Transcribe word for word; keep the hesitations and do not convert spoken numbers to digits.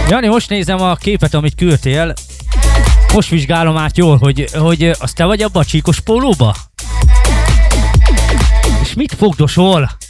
Jani, most nézem a képet, amit küldtél. Most vizsgálom át jól, hogy, hogy az te vagy abba a csíkos pólóba? És mit fogdosol?